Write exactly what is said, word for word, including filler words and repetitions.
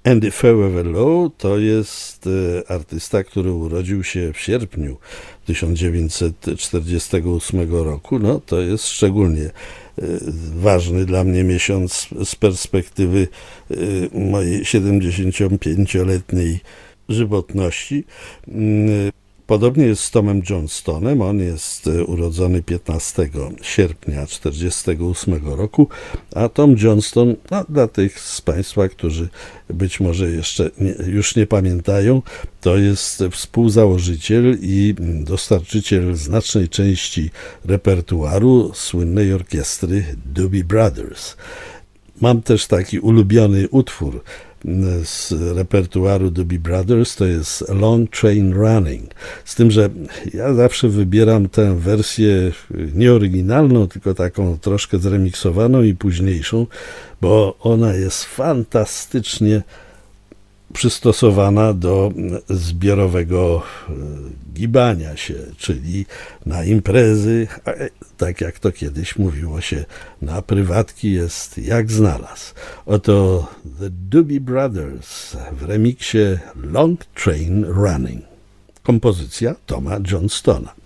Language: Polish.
Andy Feuerwehr to jest artysta, który urodził się w sierpniu tysiąc dziewięćset czterdziestego ósmego roku. No, to jest szczególnie ważny dla mnie miesiąc z perspektywy mojej siedemdziesięciopięcioletniej żywotności. Podobnie jest z Tomem Johnstonem. On jest urodzony piętnastego sierpnia tysiąc dziewięćset czterdziestego ósmego roku, a Tom Johnston, no, dla tych z Państwa, którzy być może jeszcze nie, już nie pamiętają, to jest współzałożyciel i dostarczyciel znacznej części repertuaru słynnej orkiestry Doobie Brothers. Mam też taki ulubiony utwór z repertuaru Doobie Brothers, to jest Long Train Running. Z tym, że ja zawsze wybieram tę wersję nie oryginalną, tylko taką troszkę zremiksowaną i późniejszą, bo ona jest fantastycznie przystosowana do zbiorowego gibania się, czyli na imprezy, tak jak to kiedyś mówiło się, na prywatki jest jak znalazł. Oto The Doobie Brothers w remiksie Long Train Running. Kompozycja Toma Johnstona.